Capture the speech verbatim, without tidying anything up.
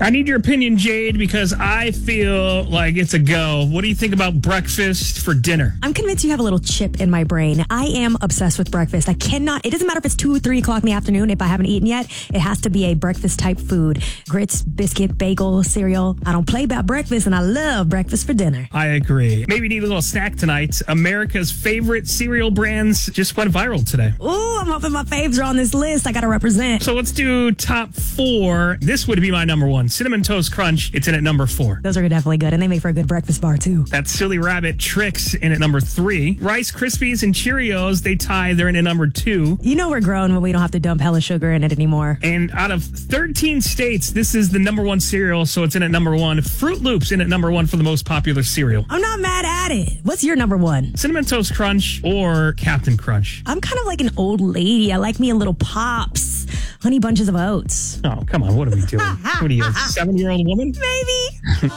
I need your opinion, Jade, because I feel like it's a go. What do you think about breakfast for dinner? I'm convinced you have a little chip in my brain. I am obsessed with breakfast. I cannot, it doesn't matter if it's two or three o'clock in the afternoon. If I haven't eaten yet, it has to be a breakfast type food. Grits, biscuit, bagel, cereal. I don't play about breakfast, and I love breakfast for dinner. I agree. Maybe you need a little snack tonight. America's favorite cereal brands just went viral today. Ooh, I'm hoping my faves are on this list. I got to represent. So let's do top four. This would be my number one. Cinnamon Toast Crunch. It's in at number four. Those are definitely good, and they make for a good breakfast bar, too. That's Silly Rabbit Tricks in at number three. Rice Krispies and Cheerios, they tie. They're in at number two. You know we're grown when we don't have to dump hella sugar in it anymore. And out of thirteen states, this is the number one cereal, so it's in at number one. Fruit Loops in at number one for the most popular cereal. I'm not mad at it. What's your number one? Cinnamon Toast Crunch or Captain Crunch? I'm kind of like an old lady. I like me a little Pops. Honey Bunches of Oats. Oh, come on. What are we doing? What are you, a seven-year-old woman? Maybe